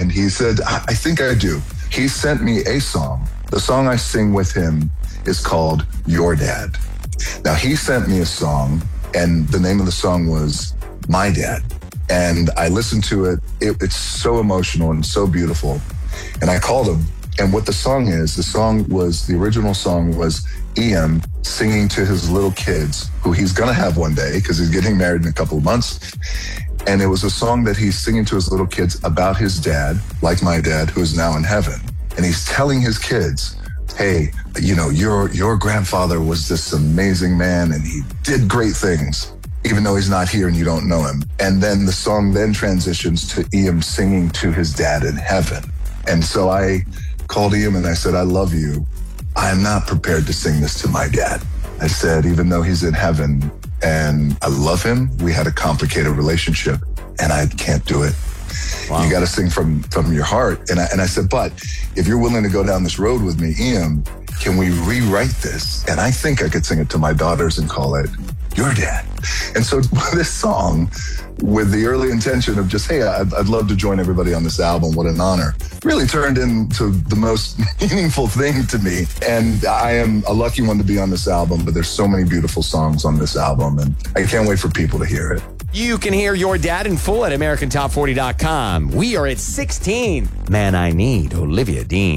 And he said, I think I do. He sent me a song. The song I sing with him is called Your Dad. Now, he sent me a song, and the name of the song was My Dad. And I listened to it. It's so emotional and so beautiful. And I called him. And what the song is, the original song was Ian singing to his little kids, who he's going to have one day because he's getting married in a couple of months. And it was a song that he's singing to his little kids about his dad, like my dad, who is now in heaven. And he's telling his kids, hey, you know, your grandfather was this amazing man and he did great things, even though he's not here and you don't know him. And then the song then transitions to Ian singing to his dad in heaven. And so I called Ian and I said, I love you. I am not prepared to sing this to my dad. I said, even though he's in heaven and I love him, we had a complicated relationship and I can't do it. Wow. You got to sing from your heart. And I said, but if you're willing to go down this road with me, Ian, can we rewrite this? And I think I could sing it to my daughters and call it Your Dad. And so this song, with the early intention of just, hey, I'd love to join everybody on this album, what an honor, really turned into the most meaningful thing to me. And I am a lucky one to be on this album, but there's so many beautiful songs on this album, and I can't wait for people to hear it. You can hear Your Dad in full at AmericanTop40.com. We are at 16. Man, I Need Olivia Dean.